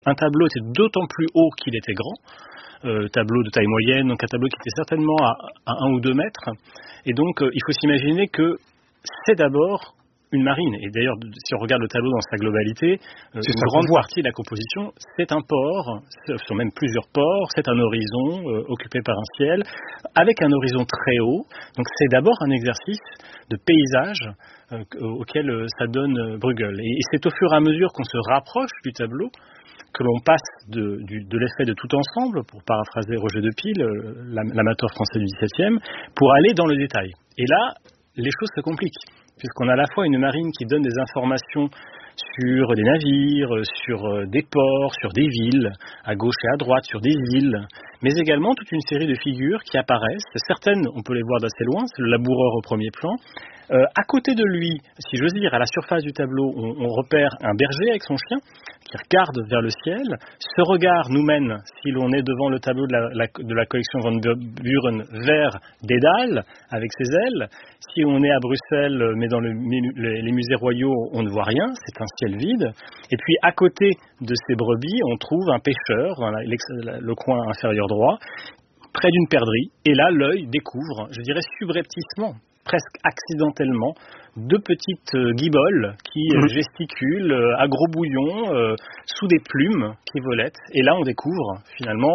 Un tableau était d'autant plus haut qu'il était grand, tableau de taille moyenne, donc un tableau qui était certainement à 1 ou 2 mètres. Et donc, il faut s'imaginer que c'est d'abord une marine. Et d'ailleurs, si on regarde le tableau dans sa globalité, une grande partie de la composition, c'est un port, ce sont même plusieurs ports, c'est un horizon occupé par un ciel, avec un horizon très haut. Donc c'est d'abord un exercice de paysage auquel ça donne Bruegel. Et c'est au fur et à mesure qu'on se rapproche du tableau que l'on passe de l'effet de tout ensemble, pour paraphraser Roger de Pile, l'amateur français du XVIIe, pour aller dans le détail. Et là, les choses se compliquent, puisqu'on a à la fois une marine qui donne des informations sur des navires, sur des ports, sur des villes, à gauche et à droite, sur des îles, mais également toute une série de figures qui apparaissent. Certaines, on peut les voir d'assez loin, c'est le laboureur au premier plan. À côté de lui, si j'ose dire, à la surface du tableau, on repère un berger avec son chien qui regarde vers le ciel. Ce regard nous mène, si l'on est devant le tableau de la collection Van Buren, vers Dédale avec ses ailes. Si on est à Bruxelles, mais dans les musées royaux, on ne voit rien, c'est un ciel vide. Et puis à côté de ces brebis, on trouve un pêcheur, dans le coin inférieur droit, près d'une perdrix. Et là, l'œil découvre, je dirais subrepticement, presque accidentellement, 2 petites guiboles qui gesticulent à gros bouillon sous des plumes qui volettent. Et là, on découvre finalement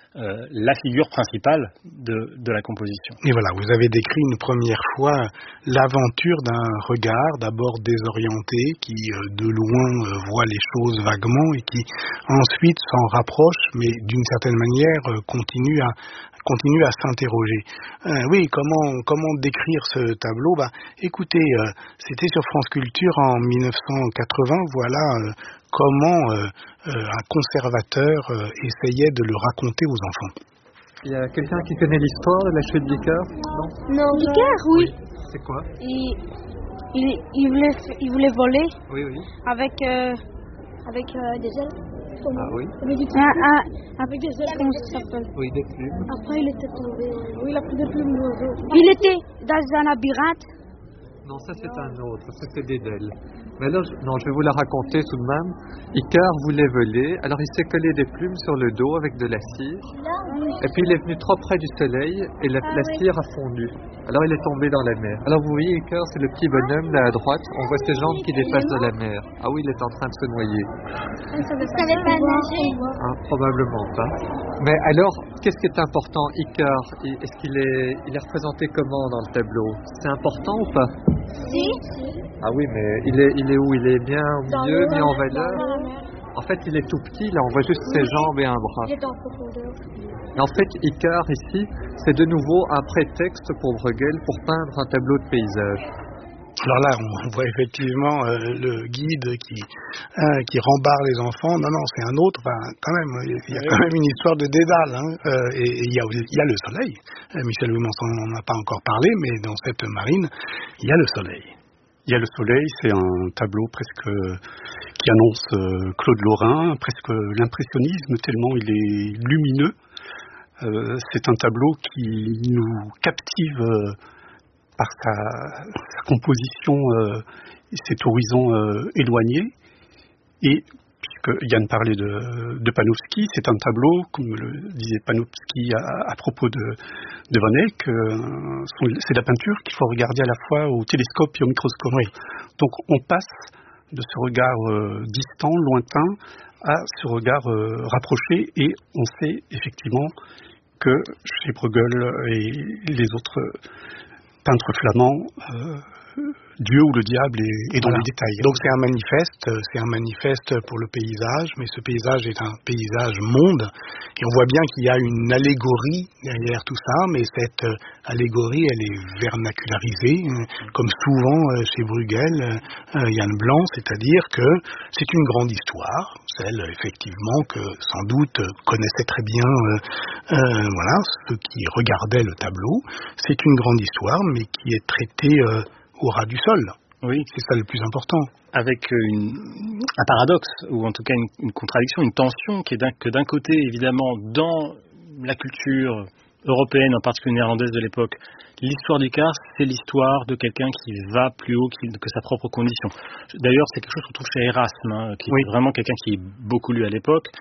la figure principale de la composition. Et voilà, vous avez décrit une première fois l'aventure d'un regard d'abord désorienté qui de loin voit les choses vaguement et qui ensuite s'en rapproche, mais d'une certaine manière continue à s'interroger. Oui, comment décrire ce tableau ? Écoutez, c'était sur France Culture en 1980, voilà comment un conservateur essayait de le raconter aux enfants. Il y a quelqu'un qui connaît l'histoire de la chute d'Icare ? Non, Icare, oui. C'est quoi ? Il voulait voler. Oui. Avec des ailes. Ah oui. Avec des ailes, comment ça s'appelle ? Oui, des plumes. Après, il était tombé. Oui, il a pris des plumes d'oiseau. Il était dans un labyrinthe. Non, ça c'est un autre, ça c'est Dédale. Mais alors, je vais vous la raconter tout de même. Icare voulait voler, alors il s'est collé des plumes sur le dos avec de la cire. Et puis il est venu trop près du soleil et la cire a fondu. Alors il est tombé dans la mer. Alors vous voyez, Icare, c'est le petit bonhomme là à droite. On voit ses jambes qui dépassent de la mer. Ah oui, il est en train de se noyer. Ça savait pas nager. Probablement pas. Mais alors, qu'est-ce qui est important, Icare ? Est-ce qu'il est représenté comment dans le tableau ? C'est important ou pas ? Si. Ah oui, mais il est où ? Il est bien au milieu, mis en valeur ? En fait, il est tout petit, là, on voit juste ses jambes et un bras. Il est en profondeur. Et en fait, Icare, ici, c'est de nouveau un prétexte pour Bruegel pour peindre un tableau de paysage. Alors là, on voit effectivement le guide qui rembarre les enfants. Non, c'est un autre. Quand même, il y a quand même une histoire de Dédale. Et il y a le soleil. Michel Louis-Manson n'en a pas encore parlé, mais dans cette marine, il y a le soleil. Il y a le soleil, c'est un tableau presque qui annonce Claude Lorrain, presque l'impressionnisme, tellement il est lumineux. C'est un tableau qui nous captive par sa composition, cet horizon éloigné. Et puisque Yann parlait de Panofsky, c'est un tableau, comme le disait Panofsky à propos de Van Eyck, c'est la peinture qu'il faut regarder à la fois au télescope et au microscope. Oui. Donc on passe de ce regard distant, lointain, à ce regard rapproché, et on sait effectivement que chez Bruegel et les autres peintres flamands, Dieu ou le diable est dans les détails. Donc c'est un manifeste pour le paysage, mais ce paysage est un paysage monde, et on voit bien qu'il y a une allégorie derrière tout ça, mais cette allégorie, elle est vernacularisée, comme souvent chez Bruegel, Yann Blanc, c'est-à-dire que c'est une grande histoire, celle effectivement que sans doute connaissaient très bien ceux qui regardaient le tableau. C'est une grande histoire, mais qui est traitée au ras du sol. Oui. C'est ça le plus important. Avec un paradoxe, ou en tout cas une contradiction, une tension, qui est que d'un côté, évidemment, dans la culture européenne, en particulier néerlandaise de l'époque, l'histoire d'Icare, c'est l'histoire de quelqu'un qui va plus haut que sa propre condition. D'ailleurs, c'est quelque chose qu'on trouve chez Erasme, qui est vraiment quelqu'un qui est beaucoup lu à l'époque.